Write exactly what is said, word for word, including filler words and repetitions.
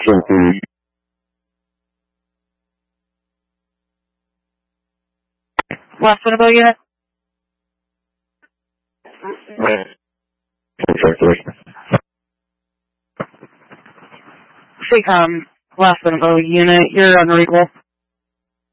Simply. Last Winnebago unit. Free com. Last Winnebago unit. You're on recall.